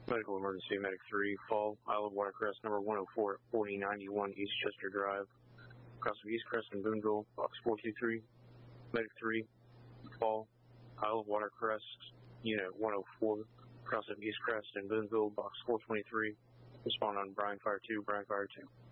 Medical emergency, Medic 3, fall, Isle of Watercress, number 104 at 4091 East Chester Drive. Cross of East Crest and Boonville, box 423. Medic 3, fall, Isle of Watercress, unit 104, cross of East Crest and Boonville, box 423. Respond on Bryan Fire 2, Bryan Fire 2.